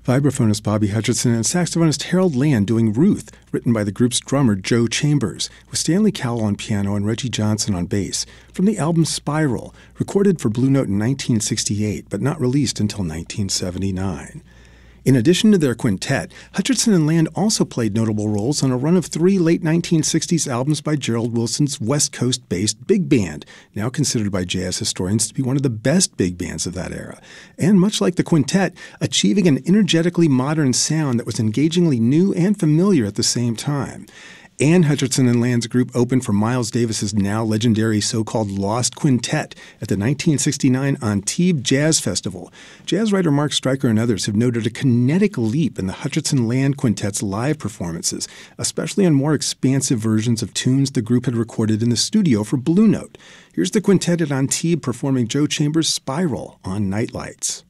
Vibraphonist Bobby Hutcherson and saxophonist Harold Land doing Ruth, written by the group's drummer Joe Chambers, with Stanley Cowell on piano and Reggie Johnson on bass, from the album Spiral, recorded for Blue Note in 1968 but not released until 1979. In addition to their quintet, Hutcherson and Land also played notable roles on a run of 3 late 1960s albums by Gerald Wilson's West Coast-based big band, now considered by jazz historians to be one of the best big bands of that era, and much like the quintet, achieving an energetically modern sound that was engagingly new and familiar at the same time. And Hutcherson and Land's group opened for Miles Davis's now legendary so-called Lost Quintet at the 1969 Antibes Jazz Festival. Jazz writer Mark Stryker and others have noted a kinetic leap in the Hutcherson-Land Quintet's live performances, especially on more expansive versions of tunes the group had recorded in the studio for Blue Note. Here's the quintet at Antibes performing Joe Chambers' Spiral on Nightlights.